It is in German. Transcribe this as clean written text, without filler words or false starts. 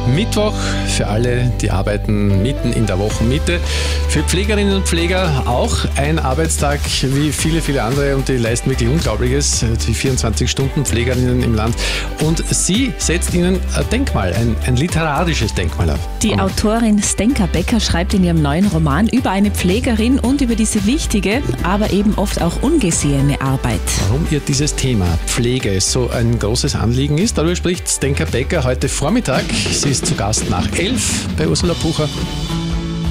Mittwoch für alle, die arbeiten mitten in der Wochenmitte. Für Pflegerinnen und Pfleger auch ein Arbeitstag wie viele, viele andere und die leisten wirklich Unglaubliches. Die 24-Stunden-Pflegerinnen im Land. Und sie setzt ihnen ein Denkmal, ein literarisches Denkmal auf. Die Autorin Stenka Becker schreibt in ihrem neuen Roman über eine Pflegerin und über diese wichtige, aber eben oft auch ungesehene Arbeit. Warum ihr dieses Thema Pflege so ein großes Anliegen ist, darüber spricht Stenka Becker heute Vormittag. Sie ist zu Gast nach 11 bei Ursula Pucher.